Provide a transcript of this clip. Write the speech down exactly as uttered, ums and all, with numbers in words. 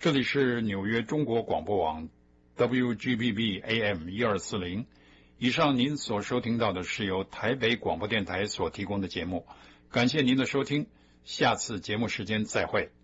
这里是纽约中国广播网 W G B B A M 一二四零。以上您所收听到的是由台北广播电台所提供的节目，感谢您的收听，下次节目时间再会。